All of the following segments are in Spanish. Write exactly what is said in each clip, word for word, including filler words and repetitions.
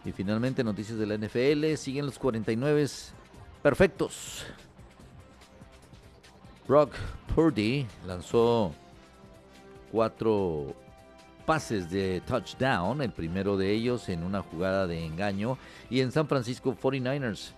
Y finalmente, noticias de la N F L. Siguen los cuarenta y nueve perfectos. Brock Purdy lanzó cuatro pases de touchdown, el primero de ellos en una jugada de engaño. Y en San Francisco cuarenta y nueve ers,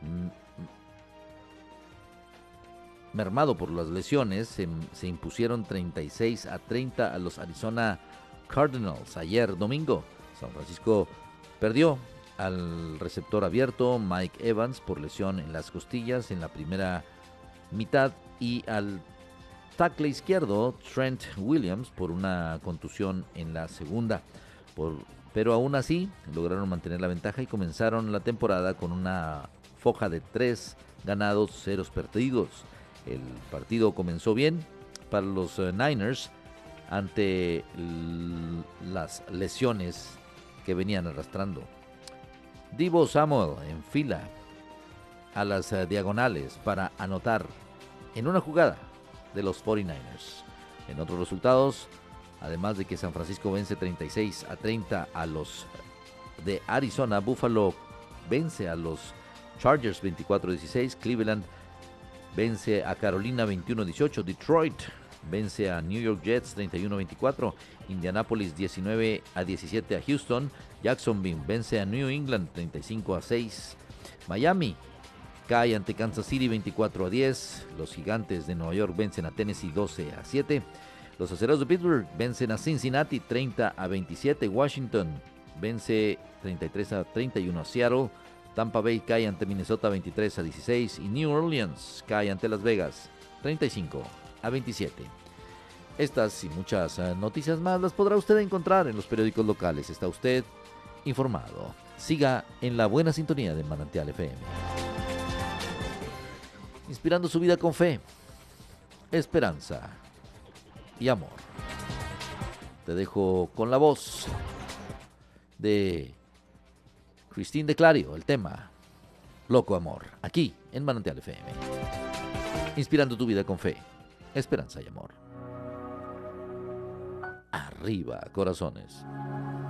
mermado por las lesiones, se, se impusieron treinta y seis a treinta a los Arizona Cardinals. Ayer domingo, San Francisco perdió al receptor abierto Mike Evans por lesión en las costillas en la primera mitad y al tackle izquierdo Trent Williams por una contusión en la segunda. Por, pero aún así lograron mantener la ventaja y comenzaron la temporada con una foja de tres ganados, ceros perdidos. El partido comenzó bien para los uh, Niners ante l- las lesiones que venían arrastrando. Deebo Samuel en fila a las uh, diagonales para anotar en una jugada de los cuarenta y nueve ers. En otros resultados, además de que San Francisco vence treinta y seis a treinta a los de Arizona, Buffalo vence a los Chargers veinticuatro a dieciséis, Cleveland vence a Carolina veintiuno a dieciocho, Detroit vence a New York Jets treinta y uno a veinticuatro, Indianapolis diecinueve a diecisiete a Houston, Jacksonville vence a New England treinta y cinco a seis, Miami cae ante Kansas City veinticuatro a diez, los Gigantes de Nueva York vencen a Tennessee doce a siete, los Acereros de Pittsburgh vencen a Cincinnati treinta a veintisiete, Washington vence treinta y tres a treinta y uno a Seattle, Tampa Bay cae ante Minnesota veintitrés a dieciséis y New Orleans cae ante Las Vegas treinta y cinco a veintisiete. Estas y muchas uh, noticias más las podrá usted encontrar en los periódicos locales. Está usted informado. Siga en la buena sintonía de Manantial F M. Inspirando su vida con fe, esperanza y amor. Te dejo con la voz de Cristín de Clario, el tema Loco Amor, aquí en Manantial F M. Inspirando tu vida con fe, esperanza y amor. Arriba, corazones.